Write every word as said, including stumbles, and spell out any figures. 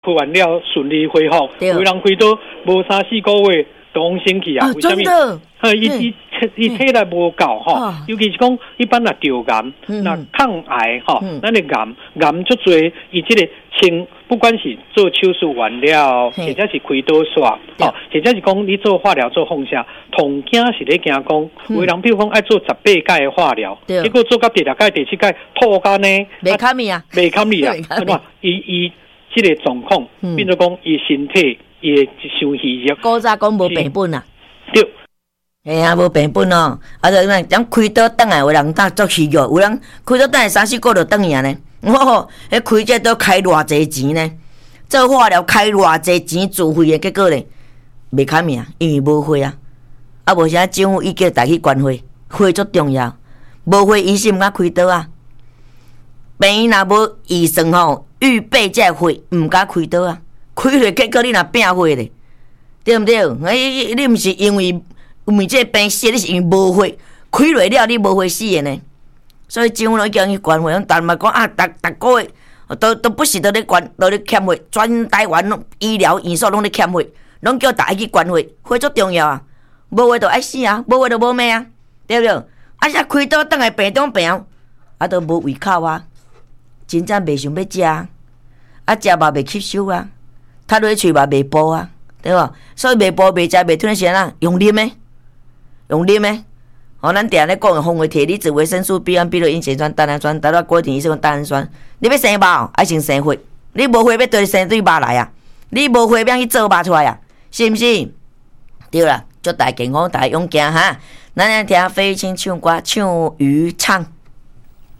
开完了顺利恢复，有人开到无三四个月都生气啊？ 为什么？ 呃，伊伊伊体力无够吼，尤其是讲一般若着癌，那抗癌吼，咱的癌癌足多，伊即个清，不管是做手术完了，或者是开刀刷，吼，或者是讲你做化疗做放射，同惊是咧惊讲，有人比如讲爱做十八届的化疗，结果做到第六届、第七届吐干呢， 袂堪咪啊， 袂堪咪啊，伊伊即个状况，变做讲伊身体伊伤虚弱。 古早讲无病本啊， 对。 哎呀，无病本哦，啊，就咱咱开刀等来，有人当做虚弱，有人开刀等来三四个就转去啊呢。我吼，迄开这刀开偌济钱呢？做化疗开偌济钱自费的，结果呢，袂堪命，因为无血啊。啊，无啥政府伊叫大家去捐血，血足重要。无血医生毋敢开刀啊。病院若无预算吼，预备这血毋敢开刀啊。开了结果你若病血咧，对毋对？哎，你毋是因为。因为这病死，你是因为无血，开落了你无血死的呢。所以政府拢叫伊捐血，但嘛讲啊，逐逐个月都都不是都咧捐，都咧欠血，全台湾医疗院所拢咧欠血，拢叫大家去捐血，血足重要啊！无血就爱死啊，无血就无命啊，对不对？啊，啥开刀等来病中病，啊都无胃口啊，真正袂想要食，啊食嘛袂吸收啊，吞落喙嘛袂补啊，对无？所以袂补袂食袂吞是安怎用啉的。用啉的，哦，咱定咧讲的风味铁离子、维生素 B 一、B 六、乙酰酸、单氨酸、达到果甜乙酰单氨酸。你要生肉，爱先生血，你无血要对生对肉来啊？你无血要去做肉出来啊？是毋是？对啦，祝大家健康，大家勇敢哈！咱来听费玉清唱歌，唱渔唱。